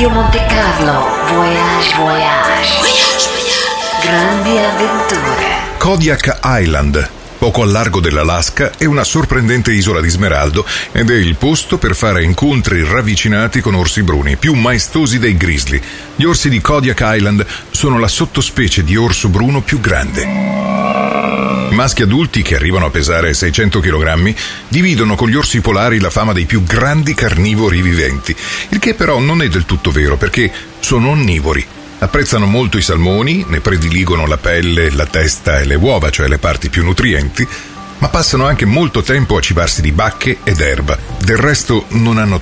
Radio Monte Carlo, Voyage Voyage. Grandi avventure. Kodiak Island, poco al largo dell'Alaska, è una sorprendente isola di smeraldo ed è il posto per fare incontri ravvicinati con orsi bruni, più maestosi dei grizzly. Gli orsi di Kodiak Island sono la sottospecie di orso bruno più grande. I maschi adulti, che arrivano a pesare 600 kg, dividono con gli orsi polari la fama dei più grandi carnivori viventi, il che però non è del tutto vero perché sono onnivori. Apprezzano molto i salmoni, ne prediligono la pelle, la testa e le uova, cioè le parti più nutrienti, ma passano anche molto tempo a cibarsi di bacche ed erba. Del resto non hanno